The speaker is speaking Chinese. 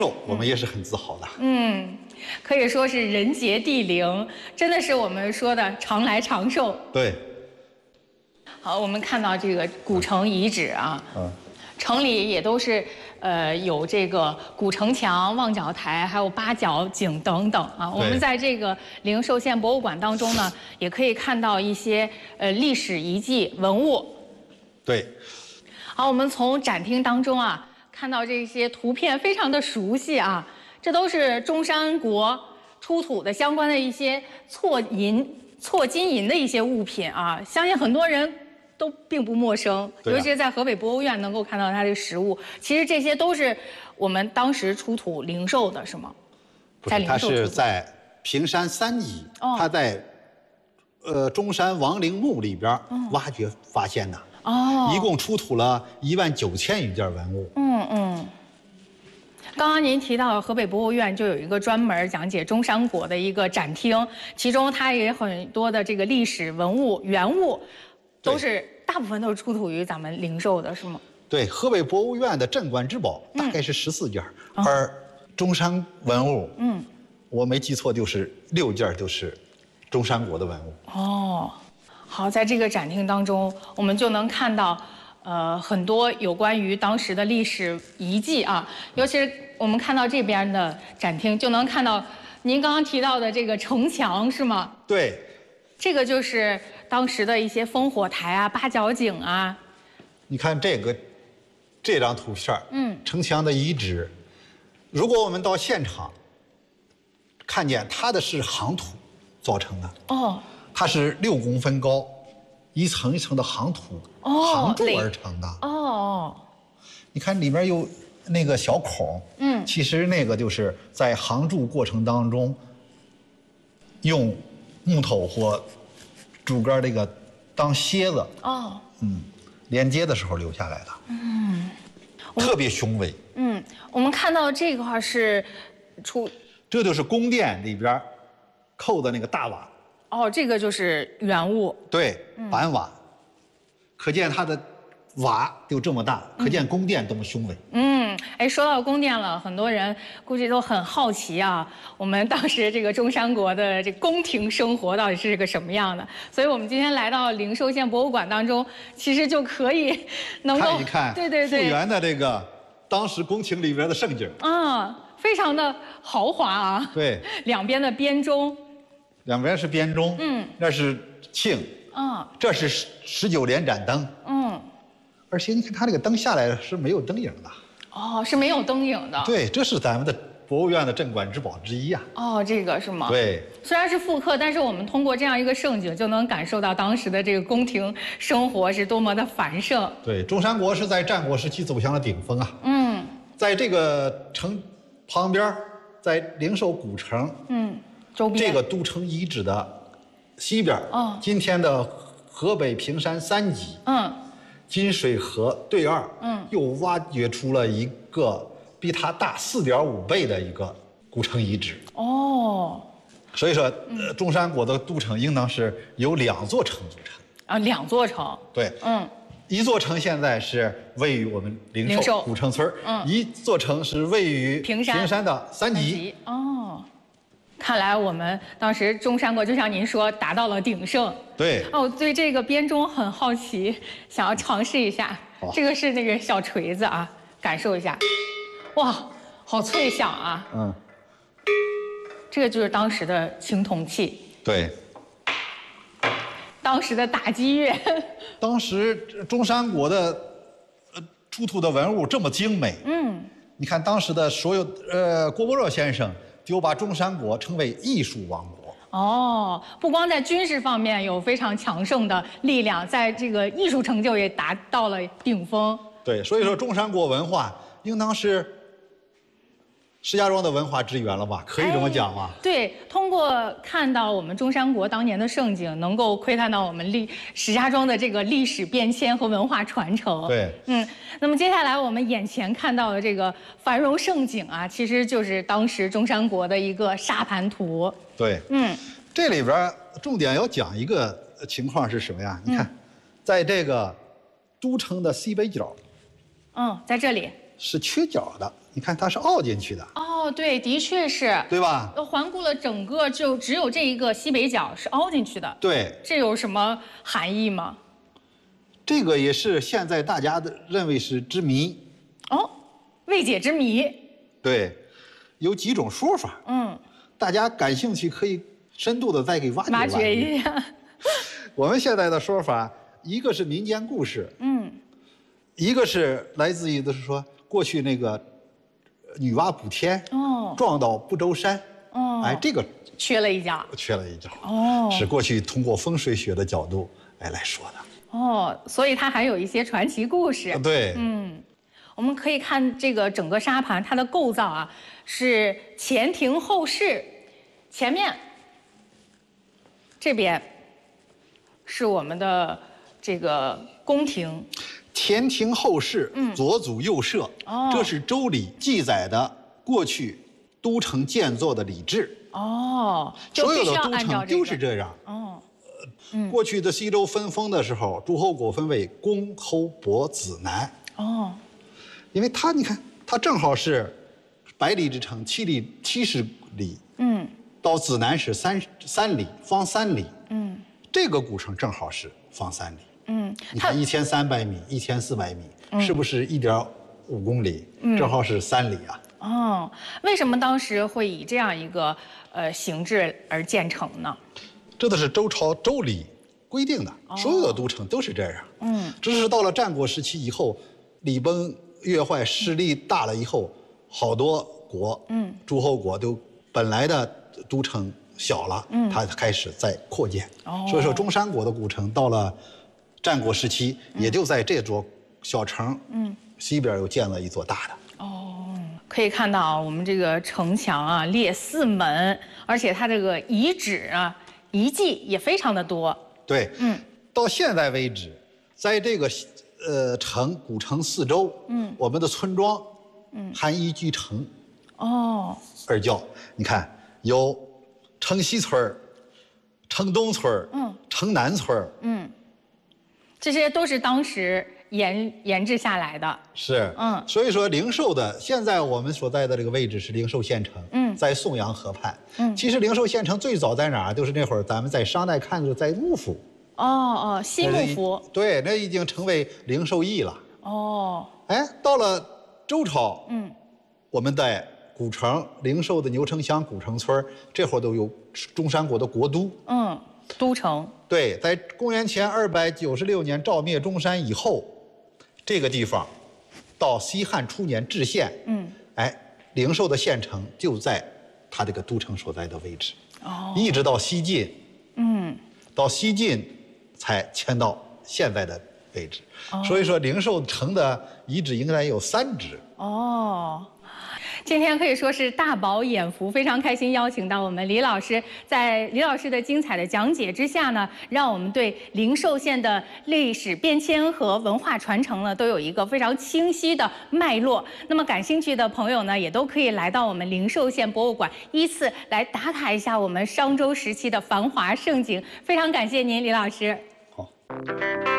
我们也是很自豪的。 可以说是人杰地灵，真的是我们说的常来长寿。 对。 好，我们看到这个古城遗址啊，城里也都是有这个古城墙、望角台，还有八角井等等啊。我们在这个灵寿县博物馆当中呢，也可以看到一些历史遗迹文物。 对。 好，我们从展厅当中啊看到这些图片非常的熟悉啊，这都是中山国出土的相关的一些错金银的一些物品啊，相信很多人都并不陌生，尤其是在河北博物院能够看到它的实物。其实这些都是我们当时出土灵寿的，是吗？ 不是，它是在平山三遗，它在中山王陵墓里边挖掘发现的。一共出土了19000余件文物。 刚刚您提到河北博物院就有一个专门讲解中山国的一个展厅，其中它也有很多的这个历史文物原物，大部分都是出土于咱们灵寿的，是吗？ 对，河北博物院的镇馆之宝大概是14件，而中山文物，我没记错就是6件，就是中山国的文物。 好，在这个展厅当中，我们就能看到，很多有关于当时的历史遗迹啊，尤其是我们看到这边的展厅，就能看到您刚刚提到的这个城墙，是吗？ 对， 这个就是当时的一些烽火台啊、八角井啊。 你看这张图片，城墙的遗址，如果我们到现场看见它的是夯土造成的。它是6公分高，一层一层的夯土夯铸而成的。你看里面有那个小孔，其实那个就是在夯铸过程当中，用木头或竹竿这个当楔子，连接的时候留下来的。特别雄伟。 我们看到这块是这就是宫殿里边扣的那个大瓦。 这个就是原物。 对，板瓦，可见它的瓦就这么大，可见宫殿多么雄伟。 说到宫殿了，很多人估计都很好奇啊，我们当时这个中山国的这宫廷生活到底是个什么样的？所以我们今天来到灵寿县博物馆当中，其实就可以能够看一看，对，复原的这个当时宫廷里边的盛景非常的豪华啊。 对， 两边的编钟。 两边是编钟，那是磬，这是19连盏灯，而且你看它这个灯下来是没有灯影的， 是没有灯影的。 对，这是咱们的博物院的镇馆之宝之一啊。 这个是吗？ 对， 虽然是复刻，但是我们通过这样一个盛景，就能感受到当时的这个宫廷生活是多么的繁盛。 对，中山国是在战国时期走向了顶峰啊。在这个城旁边，在灵寿古城， 周边这个都城遗址的西边，今天的河北平山3级，金水河对岸，又挖掘出了一个比它大4.5倍的一个古城遗址。所以说，中山国的都城应当是由2座城组成。 2座城。 对，一座城现在是位于我们灵寿古城村，一座城是位于平山的3级。 看来我们当时中山国就像您说达到了鼎盛。 对。 我对这个编钟很好奇，想要尝试一下。这个是那个小锤子啊，感受一下。哇，好脆响啊！这个就是当时的青铜器。对。当时的打击乐。 当时中山国的出土的文物这么精美。你看当时的所有郭沫若先生就把中山国称为艺术王国。 不光在军事方面有非常强盛的力量，在这个艺术成就也达到了顶峰。 对，所以说中山国文化应当是石家庄的文化之源了吧？可以这么讲吗？ 对，通过看到我们中山国当年的盛景，能够窥探到我们石家庄的这个历史变迁和文化传承。 对， 那么接下来我们眼前看到的这个繁荣盛景啊，其实就是当时中山国的一个沙盘图。 对，这里边重点要讲一个情况是什么呀？你看，在这个都城的西北角， 在这里是缺角的。 你看它是凹进去的。 哦，对，的确是， 对吧？ 环顾了整个，就只有这一个西北角是凹进去的。 对， 这有什么含义吗？ 这个也是现在大家的认为是之谜。 哦，未解之谜。 对，有几种说法。大家感兴趣可以深度的再给挖掘一下。 我们现在的说法，一个是民间故事，一个是来自于就是说过去那个女娲补天，撞到不周山，哎，这个缺了一角， 是过去通过风水学的角度来说的。 所以它还有一些传奇故事。 对， 我们可以看这个整个沙盘，它的构造啊是前庭后室，前面这边是我们的这个宫廷， 前庭后室，左祖右社，这是周礼记载的过去都城建作的礼制。所有的都城都是这样。过去的西周分封的时候，诸侯国分为公、侯、伯、子、男。因为它你看，它正好是100里之城，70里，到子南是3里，方3里，这个古城正好是方3里，你看1300米，1400米，是不是1.5公里？正好是3里啊。 为什么当时会以这样一个形制而建成呢？ 这都是周朝周礼规定的，所有的都城都是这样。只是到了战国时期以后，礼崩乐坏，势力大了以后，好多国，诸侯国都本来的都城小了，它开始在扩建。所以说中山国的古城到了战国时期，也就在这座小城，西边又建了一座大的。 可以看到我们这个城墙啊列4门，而且它这个遗址啊遗迹也非常的多。 对，到现在为止，在这个古城四周，我们的村庄，还依据城，而叫。你看有城西村、城东村、城南村， 这些都是当时研制下来的。 是，所以说灵寿的现在我们所在的这个位置是灵寿县城，在宋阳河畔。其实灵寿县城最早在哪儿？就是那会儿咱们在商代看的，在幕府。西幕府。对，那已经成为灵寿驿了。到了周朝，我们在古城灵寿的牛城乡古城村，这会儿都有中山国的国都。都城。对，在公元前296年赵灭中山以后，这个地方到西汉初年置县，灵寿的县城就在它这个都城所在的位置，一直到西晋，到西晋才迁到现在的位置。所以说灵寿城的遗址应该有3址。今天可以说是大饱眼福，非常开心邀请到我们李老师，在李老师的精彩的讲解之下呢，让我们对灵寿县的历史变迁和文化传承呢都有一个非常清晰的脉络。那么感兴趣的朋友呢，也都可以来到我们灵寿县博物馆，依次来打卡一下我们商周时期的繁华盛景。非常感谢您，李老师。好。